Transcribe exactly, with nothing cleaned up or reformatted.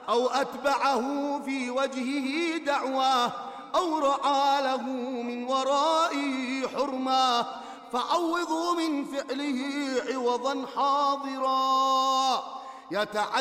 أو أتبعه في وجهه دعواه أو رعى له من ورائه حرما، فعوضوا من فعله عوضا حاضرا.